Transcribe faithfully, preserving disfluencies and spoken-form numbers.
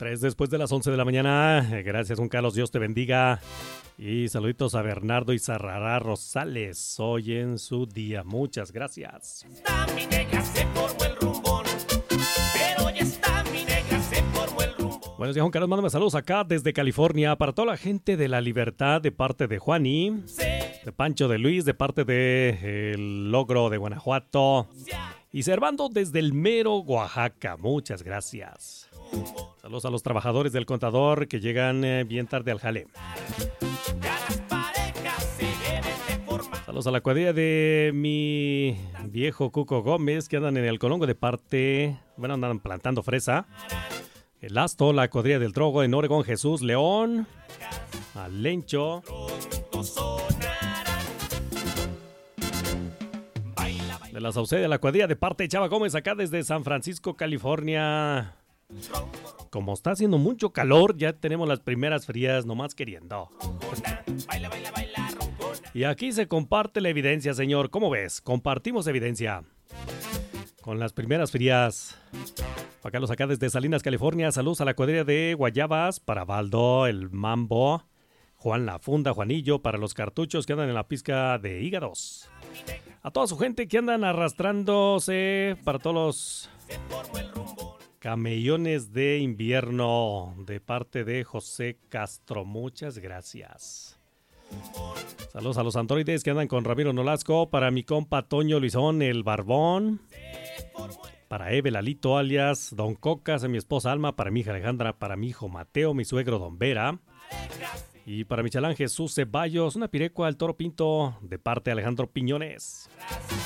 Tres después de las once de la mañana. Gracias, Juan Carlos. Dios te bendiga. Y saluditos a Bernardo y Sarrará Rosales. Hoy en su día. Muchas gracias. Está mi negra, se formó el rumbón. Pero ya está mi negra, se formó el rumbón. Buenos días, Juan Carlos. Mándame saludos acá desde California para toda la gente de La Libertad de parte de Juani, de Pancho de Luis de parte de El Logro de Guanajuato y Servando desde el Mero, Oaxaca. Muchas gracias. Saludos a los trabajadores del contador que llegan eh, bien tarde al jale. Saludos a la cuadrilla de mi viejo Cuco Gómez que andan en el Colongo de parte, bueno, andan plantando fresa. El Asto, la cuadrilla del Drogo en Oregón, Jesús León, al Lencho. De la Sauceda, la cuadrilla de parte de Chava Gómez acá desde San Francisco, California. Como está haciendo mucho calor, ya tenemos las primeras frías nomás queriendo. Y aquí se comparte la evidencia, señor. ¿Cómo ves? Compartimos evidencia. Con las primeras frías. Acá los acá desde Salinas, California. Saludos a la cuadrilla de Guayabas. Para Baldo, el Mambo. Juan La Funda, Juanillo. Para los cartuchos que andan en la pizca de hígados. A toda su gente que andan arrastrándose. Para todos los camellones de invierno. De parte de José Castro. Muchas gracias. Saludos a los androides que andan con Ramiro Nolasco. Para mi compa Toño Luisón, el Barbón. Para Eve Lalito, alias Don Cocas, a mi esposa Alma. Para mi hija Alejandra. Para mi hijo Mateo, mi suegro Don Vera. Y para mi chalán Jesús Ceballos, una pirecua al Toro Pinto de parte de Alejandro Piñones.